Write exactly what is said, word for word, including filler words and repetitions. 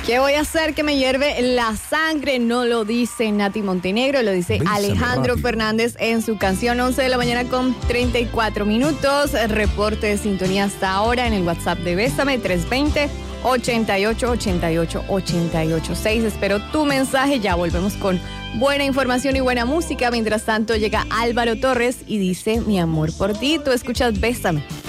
¿Qué voy a hacer que me hierve la sangre? No lo dice Nati Montenegro, lo dice Bésame Alejandro rápido. Fernández en su canción. Once de la mañana con treinta y cuatro minutos. Reporte de sintonía hasta ahora en el WhatsApp de Bésame, tres dos cero, ochenta y ocho, ochenta y ocho, ochenta y ocho seis. Espero tu mensaje. Ya volvemos con buena información y buena música. Mientras tanto llega Álvaro Torres y dice: mi amor por ti. Tú escuchas Bésame.